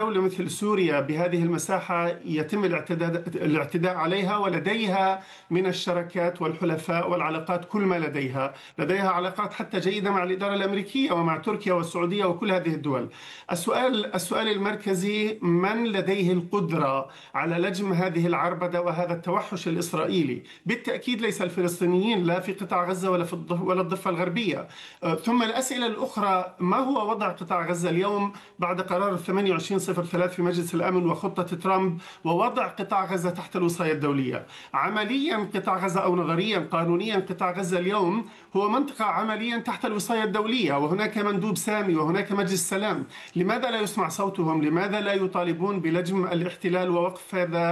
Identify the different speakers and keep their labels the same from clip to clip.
Speaker 1: دولة مثل سوريا بهذه المساحة يتم الاعتداء عليها، ولديها من الشراكات والحلفاء والعلاقات كل ما لديها علاقات حتى جيدة مع الإدارة الأمريكية ومع تركيا والسعودية وكل هذه الدول. السؤال المركزي: من لديه القدرة على لجم هذه العربدة وهذا التوحش الإسرائيلي؟ بالتأكيد ليس الفلسطينيين، لا في قطاع غزة ولا الضفة الغربية. ثم الأسئلة الأخرى: ما هو وضع قطاع غزة اليوم بعد قرار 2803 في مجلس الأمن وخطة ترامب ووضع قطاع غزة تحت الوصاية الدولية؟ عمليا قطاع غزة أو نظريا قانونيا قطاع غزة اليوم هو منطقة عمليا تحت الوصاية الدولية، وهناك مندوب سامي وهناك مجلس سلام. لماذا لا يسمع صوتهم؟ لماذا لا يطالبون بلجم الاحتلال ووقف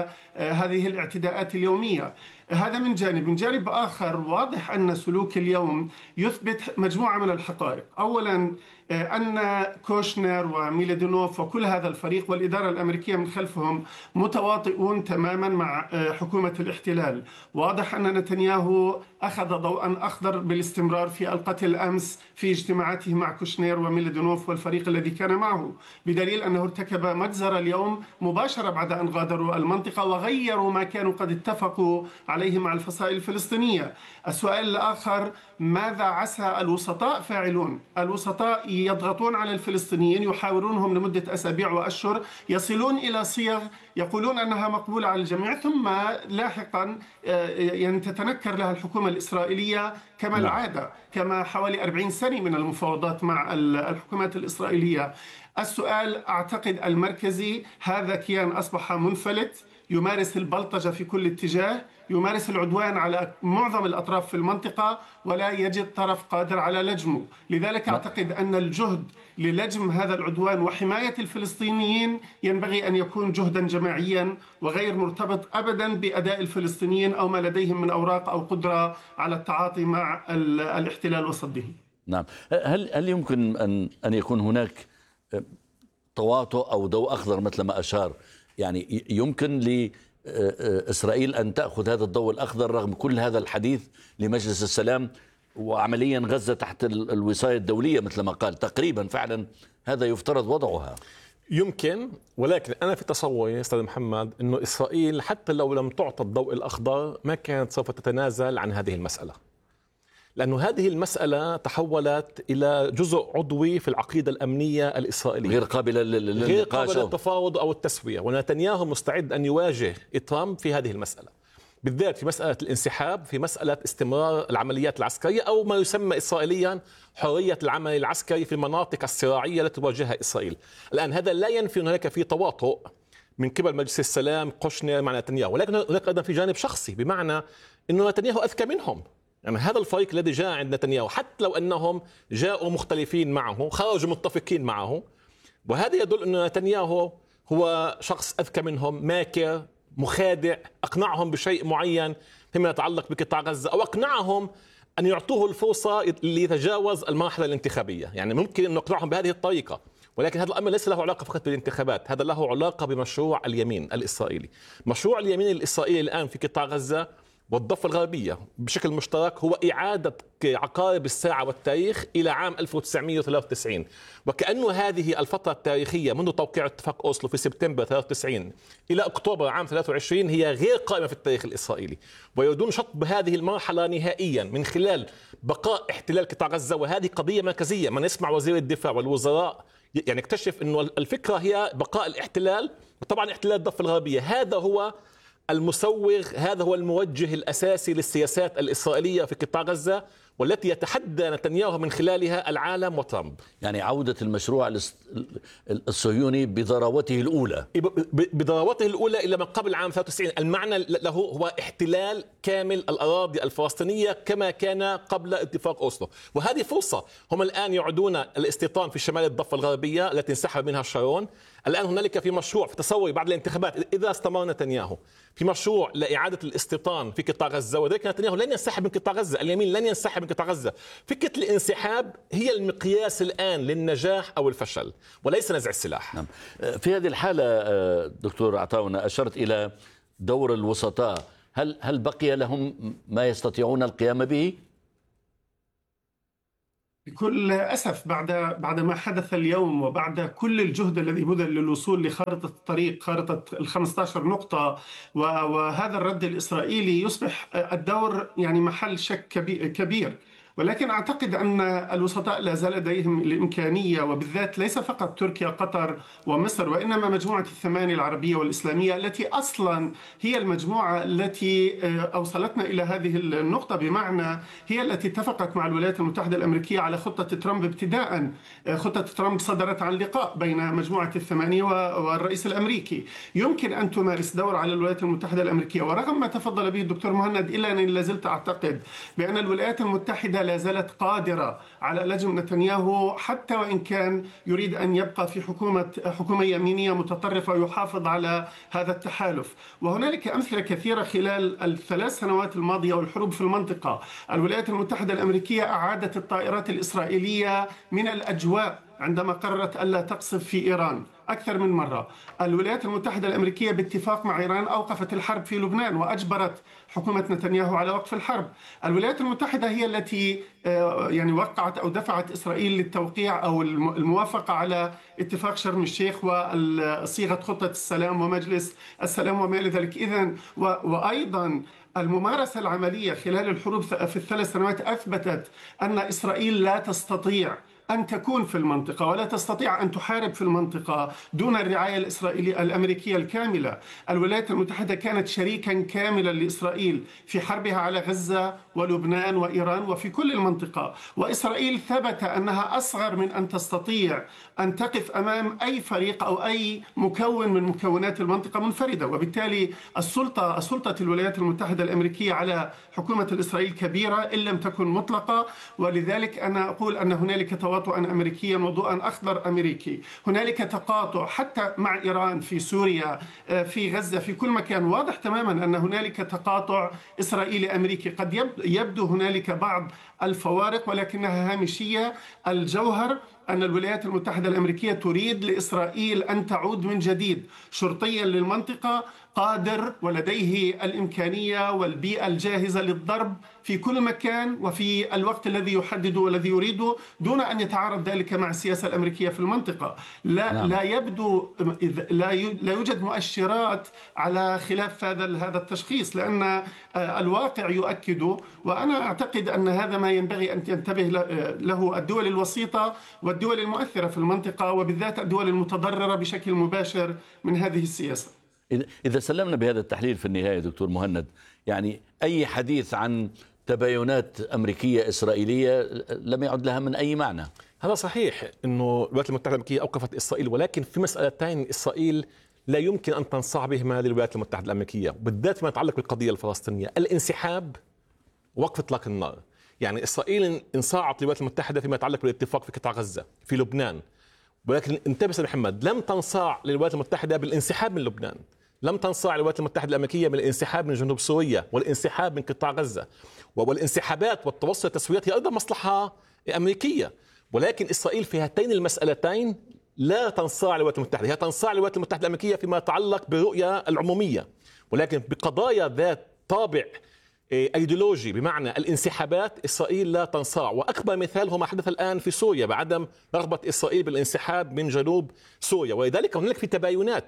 Speaker 1: هذه الاعتداءات اليومية؟ هذا من جانب. من جانب آخر، واضح أن سلوك اليوم يثبت مجموعة من الحقائق. أولا أن كوشنر وميلادينوف وكل هذا الفريق والإدارة الأمريكية من خلفهم متواطئون تماما مع حكومة الاحتلال. واضح أن نتنياهو أخذ ضوءا أخضر بالاستمرار في القتل أمس في اجتماعاته مع كوشنر وميلادينوف والفريق الذي كان معه، بدليل أنه ارتكب مجزرة اليوم مباشرة بعد أن غادروا المنطقة وغيروا ما كانوا قد اتفقوا عليه مع الفصائل الفلسطينية. السؤال الآخر: ماذا عسى الوسطاء فاعلون؟ الوسطاء يضغطون على الفلسطينيين، يحاورونهم لمدة أسابيع وأشهر، يصلون إلى صيغ يقولون أنها مقبولة على الجميع، ثم لاحقا تتنكر لها الحكومة الإسرائيلية كما العادة، كما حوالي 40 سنة من المفاوضات مع الحكومات الإسرائيلية. السؤال أعتقد المركزي: هذا كيان أصبح منفلت، يمارس البلطجة في كل اتجاه، يمارس العدوان على معظم الأطراف في المنطقة، ولا يجد طرف قادر على لجمه. لذلك أعتقد أن الجهد للجم هذا العدوان وحماية الفلسطينيين ينبغي أن يكون جهدا جماعيا وغير مرتبط أبدا بأداء الفلسطينيين أو ما لديهم من أوراق أو قدرة على التعاطي مع الاحتلال وصده.
Speaker 2: نعم. هل يمكن أن يكون هناك تواطؤ أو ضوء أخضر مثل ما أشار؟ يعني يمكن لإسرائيل أن تأخذ هذا الضوء الأخضر رغم كل هذا الحديث لمجلس السلام، وعمليا غزة تحت الوصاية الدولية مثل ما قال تقريبا، فعلا هذا يفترض وضعها.
Speaker 3: يمكن، ولكن أنا في تصوري أستاذ محمد أنه إسرائيل حتى لو لم تعطى الضوء الأخضر ما كانت سوف تتنازل عن هذه المسألة، لأنه هذه المسألة تحولت إلى جزء عضوي في العقيدة الأمنية الإسرائيلية،
Speaker 2: غير قابلة
Speaker 3: للتفاوض أو التسوية، ونتنياهو مستعد أن يواجه ترامب في هذه المسألة، بالذات في مسألة الانسحاب، في مسألة استمرار العمليات العسكرية أو ما يسمى إسرائيليا حرية العمل العسكري في المناطق الصراعية التي تواجهها إسرائيل. الآن هذا لا ينفي أن هناك في تواطؤ من قبل مجلس السلام كوشنر مع نتنياهو، ولكن هناك أيضا في جانب شخصي، بمعنى أنه نتنياهو أذكى منهم. يعني هذا الفريق الذي جاء عند نتنياهو حتى لو أنهم جاءوا مختلفين معه خرجوا متفقين معه، وهذا يدل أن نتنياهو هو شخص أذكى منهم، ماكر مخادع، أقنعهم بشيء معين فيما يتعلق بقطاع غزة، أو أقنعهم أن يعطوه الفرصة ليتجاوز المرحلة الانتخابية. يعني ممكن أن نقنعهم بهذه الطريقة، ولكن هذا الأمر ليس له علاقة فقط بالانتخابات، هذا له علاقة بمشروع اليمين الإسرائيلي. مشروع اليمين الإسرائيلي الآن في قطاع غزة والضفة الغربية بشكل مشترك هو إعادة عقارب الساعة والتاريخ إلى عام 1993، وكأنه هذه الفترة التاريخية منذ توقيع اتفاق أوسلو في سبتمبر 93 إلى أكتوبر عام 23 هي غير قائمة في التاريخ الإسرائيلي، ويريدون شطب هذه المرحلة نهائيا من خلال بقاء احتلال قطاع غزة. وهذه قضية مركزية، من يسمع وزير الدفاع والوزراء يعني اكتشف أنه الفكرة هي بقاء الاحتلال، وطبعا احتلال الضفة الغربية هذا هو المسوغ، هذا هو الموجه الأساسي للسياسات الإسرائيلية في قطاع غزة، والتي يتحدى نتنياهو من خلالها العالم وترامب.
Speaker 2: يعني عودة المشروع الصهيوني بضراوته الأولى
Speaker 3: إلى ما قبل عام 93. المعنى له هو احتلال كامل الأراضي الفلسطينية كما كان قبل اتفاق أوسلو، وهذه فرصة. هم الآن يعودون الاستيطان في شمال الضفة الغربية التي انسحب منها شارون. الآن هنالك في مشروع في تصوري بعد الانتخابات إذا استمر نتنياهو في مشروع لإعادة الاستيطان في قطاع غزة، وذلك نتنياهو لن ينسحب من قطاع غزة، اليمين لن ينسحب من قطاع غزة. فكرة الانسحاب هي المقياس الآن للنجاح أو الفشل، وليس نزع السلاح.
Speaker 2: نعم. في هذه الحالة دكتور عطاونا أشرت إلى دور الوسطاء، هل بقي لهم ما يستطيعون القيام به؟
Speaker 1: بكل أسف بعد ما حدث اليوم، وبعد كل الجهد الذي بذل للوصول لخارطة الطريق، خارطة ال 15 نقطة، وهذا الرد الإسرائيلي، يصبح الدور يعني محل شك كبير. ولكن أعتقد أن الوسطاء لا زال لديهم الإمكانية، وبالذات ليس فقط تركيا، قطر ومصر، وإنما مجموعة الثمانية العربية والإسلامية، التي أصلا هي المجموعة التي أوصلتنا إلى هذه النقطة، بمعنى هي التي اتفقت مع الولايات المتحدة الأمريكية على خطة ترامب ابتداء. خطة ترامب صدرت عن لقاء بين مجموعة الثمانية والرئيس الأمريكي. يمكن أن تمارس دور على الولايات المتحدة الأمريكية، ورغم ما تفضل به الدكتور مهند، إلا أنني لازلت أعتقد بأن الولايات المتحدة لا زالت قادرة على لجم نتنياهو، حتى وإن كان يريد أن يبقى في حكومة يمينية متطرفة ويحافظ على هذا التحالف. وهنالك أمثلة كثيرة خلال الثلاث سنوات الماضية والحروب في المنطقة. الولايات المتحدة الأمريكية أعادت الطائرات الإسرائيلية من الأجواء عندما قررت ألا تقصف في إيران أكثر من مرة. الولايات المتحدة الأمريكية باتفاق مع إيران أوقفت الحرب في لبنان وأجبرت حكومة نتنياهو على وقف الحرب. الولايات المتحدة هي التي يعني وقعت أو دفعت إسرائيل للتوقيع أو الموافقة على اتفاق شرم الشيخ وصيغة خطة السلام ومجلس السلام وما إلى ذلك. إذن وأيضا الممارسة العملية خلال الحروب في الثلاث سنوات أثبتت أن إسرائيل لا تستطيع أن تكون في المنطقة، ولا تستطيع أن تحارب في المنطقة دون الرعاية الإسرائيلية الأمريكية الكاملة. الولايات المتحدة كانت شريكا كاملا لإسرائيل في حربها على غزة ولبنان وإيران وفي كل المنطقة. وإسرائيل ثبت أنها أصغر من أن تستطيع أن تقف أمام أي فريق أو أي مكون من مكونات المنطقة منفردة. وبالتالي السلطة الولايات المتحدة الأمريكية على حكومة الإسرائيل كبيرة إن لم تكن مطلقة. ولذلك أنا أقول أن هنالك تواطؤا أمريكيا وضوءا أخضر أمريكي. هنالك تقاطع حتى مع إيران في سوريا، في غزة، في كل مكان. واضح تماما أن هنالك تقاطع إسرائيلي أمريكي. قد يبدو هنالك بعض الفوارق ولكنها هامشية. الجوهر أن الولايات المتحدة الأمريكية تريد لإسرائيل أن تعود من جديد شرطيا للمنطقة، قادر ولديه الإمكانية والبيئة الجاهزة للضرب في كل مكان وفي الوقت الذي يحدده والذي يريده، دون أن يتعارض ذلك مع السياسة الأمريكية في المنطقة. لا يبدو، لا يوجد مؤشرات على خلاف هذا التشخيص، لأن الواقع يؤكده. وأنا أعتقد أن هذا ما ينبغي أن ينتبه له الدول الوسيطة والدول المؤثرة في المنطقة، وبالذات الدول المتضررة بشكل مباشر من هذه السياسة.
Speaker 2: إذا سلمنا بهذا التحليل في النهاية دكتور مهند، يعني أي حديث عن تباينات أمريكية إسرائيلية لم يعد لها من أي معنى.
Speaker 3: هذا صحيح أنه الولايات المتحدة الأمريكية أوقفت إسرائيل، ولكن في مسألتين إسرائيل لا يمكن أن تنصاع بهما للولايات المتحدة الأمريكية، بالذات فيما يتعلق بالقضية الفلسطينية: الانسحاب ووقف إطلاق النار. يعني إسرائيل انصاعت للولايات المتحدة فيما يتعلق بالاتفاق في قطاع غزة، في لبنان، ولكن انتبه سيد محمد، لم تنصاع للولايات المتحدة بالانسحاب من لبنان، لم تنصاع الولايات المتحدة الأمريكية من الانسحاب من جنوب سوريا والانسحاب من قطاع غزة. والانسحابات والتوصل للتسويات هي أيضا مصلحة أمريكية، ولكن إسرائيل في هاتين المسألتين لا تنصاع للولايات المتحدة. هي تنصاع للولايات المتحدة الأمريكية فيما يتعلق بالرؤية العمومية، ولكن بقضايا ذات طابع ايديولوجي بمعنى الانسحابات إسرائيل لا تنصاع. وأكبر مثال هو ما حدث الآن في سوريا بعدم رغبة إسرائيل بالانسحاب من جنوب سوريا. ولذلك هناك في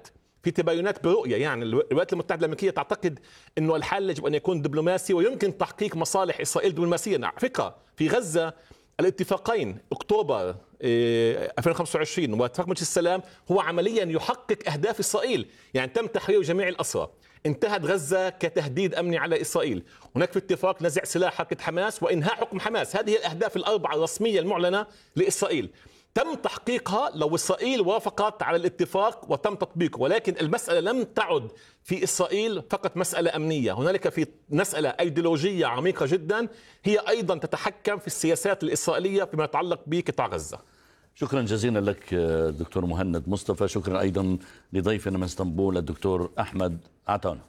Speaker 3: تباينات برؤية. يعني الولايات المتحدة الأمريكية تعتقد أنه الحل يجب أن يكون دبلوماسي ويمكن تحقيق مصالح إسرائيل دبلوماسيا. على فكرة في غزة الاتفاقين أكتوبر 2025 واتفاق مجلس السلام هو عمليا يحقق أهداف إسرائيل. يعني تم تحرير جميع الأسرى، انتهت غزة كتهديد أمني على إسرائيل، هناك في اتفاق نزع سلاح حركة حماس وإنهاء حكم حماس. هذه الأهداف الأربعة الرسمية المعلنة لإسرائيل تم تحقيقها لو إسرائيل وافقت على الاتفاق وتم تطبيقه. ولكن المسألة لم تعد في إسرائيل فقط مسألة أمنية، هنالك في مسألة أيديولوجية عميقة جدا هي أيضا تتحكم في السياسات الإسرائيلية فيما يتعلق بقطاع غزة.
Speaker 2: شكرا جزيلا لك دكتور مهند مصطفى. شكرا أيضا لضيفنا من اسطنبول الدكتور أحمد عطانة.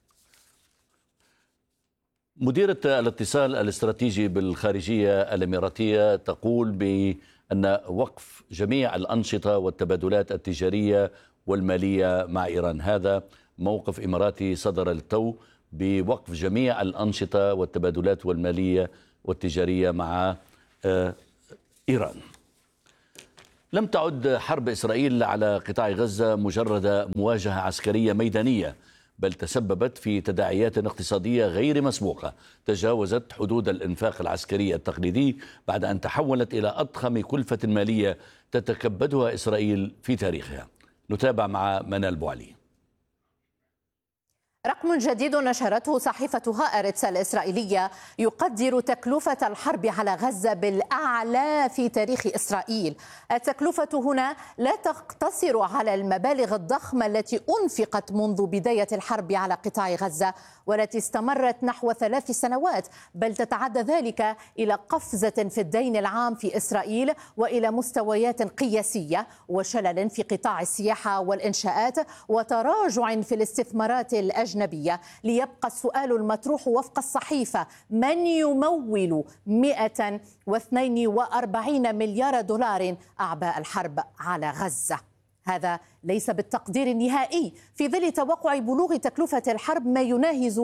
Speaker 2: مديرة الاتصال الاستراتيجي بالخارجية الإماراتية تقول بأن وقف جميع الأنشطة والتبادلات التجارية والمالية مع إيران. هذا موقف إماراتي صدر للتو بوقف جميع الأنشطة والتبادلات والمالية والتجارية مع إيران. لم تعد حرب إسرائيل على قطاع غزة مجرد مواجهة عسكرية ميدانية، بل تسببت في تداعيات اقتصادية غير مسبوقة تجاوزت حدود الإنفاق العسكري التقليدي بعد أن تحولت إلى أضخم كلفة مالية تتكبدها إسرائيل في تاريخها. نتابع مع منال بوعلي.
Speaker 4: رقم جديد نشرته صحيفة هآرتس الإسرائيلية يقدر تكلفة الحرب على غزة بالأعلى في تاريخ إسرائيل. التكلفة هنا لا تقتصر على المبالغ الضخمة التي أنفقت منذ بداية الحرب على قطاع غزة والتي استمرت نحو 3 سنوات، بل تتعدى ذلك إلى قفزة في الدين العام في إسرائيل وإلى مستويات قياسية وشلل في قطاع السياحة والإنشاءات وتراجع في الاستثمارات الأجنبية. ليبقى السؤال المطروح وفق الصحيفة: من يمول 142 مليار دولار أعباء الحرب على غزة؟ هذا ليس بالتقدير النهائي في ظل توقع بلوغ تكلفة الحرب ما يناهز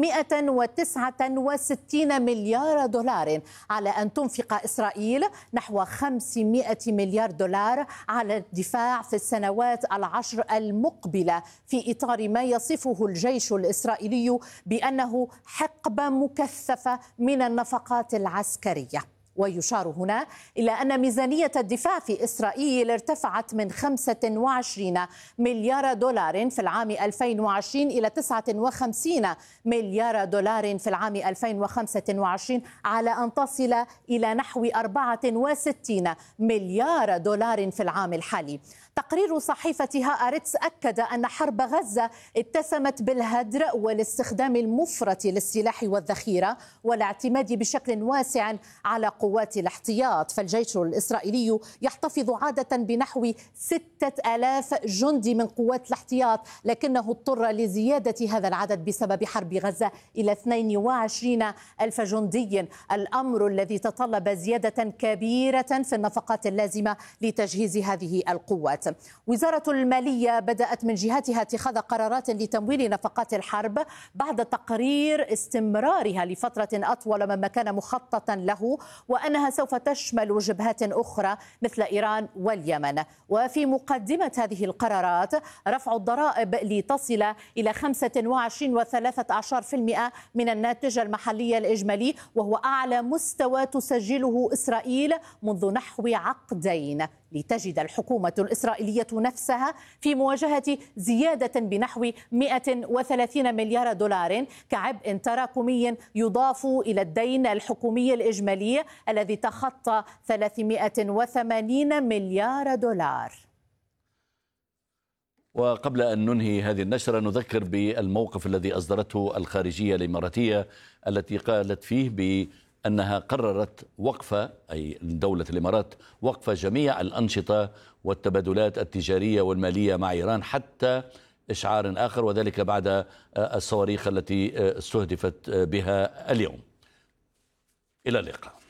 Speaker 4: 169 مليار دولار على أن تنفق إسرائيل نحو 500 مليار دولار على الدفاع في السنوات العشر المقبلة، في إطار ما يصفه الجيش الإسرائيلي بأنه حقبة مكثفة من النفقات العسكرية. ويشار هنا إلى أن ميزانية الدفاع في إسرائيل ارتفعت من 25 مليار دولار في العام 2020 إلى 59 مليار دولار في العام 2025 على أن تصل إلى نحو 64 مليار دولار في العام الحالي. تقرير صحيفة هآرتس أكد أن حرب غزة اتسمت بالهدر والاستخدام المفرط للسلاح والذخيرة والاعتماد بشكل واسع على قوات الاحتياط، فالجيش الإسرائيلي يحتفظ عادة بنحو 6000 جندي من قوات الاحتياط، لكنه اضطر لزيادة هذا العدد بسبب حرب غزة إلى 22,000 جندي، الأمر الذي تطلب زيادة كبيرة في النفقات اللازمة لتجهيز هذه القوات. وزارة المالية بدأت من جهتها اتخاذ قرارات لتمويل نفقات الحرب بعد تقرير استمرارها لفترة أطول مما كان مخططا له، وأنها سوف تشمل جبهات أخرى مثل إيران واليمن. وفي مقدمة هذه القرارات رفع الضرائب لتصل إلى 25.13% من الناتج المحلي الإجمالي، وهو أعلى مستوى تسجله إسرائيل منذ نحو عقدين، لتجد الحكومة الإسرائيلية نفسها في مواجهة زيادة بنحو 130 مليار دولار كعبء تراكمي يضاف إلى الدين الحكومي الإجمالي الذي تخطى 380 مليار دولار.
Speaker 2: وقبل أن ننهي هذه النشرة نذكر بالموقف الذي أصدرته الخارجية الإماراتية التي قالت فيه بأنها قررت وقف، أي دولة الإمارات، وقف جميع الأنشطة والتبادلات التجارية والمالية مع إيران حتى إشعار آخر، وذلك بعد الصواريخ التي استهدفت بها اليوم. إلى اللقاء.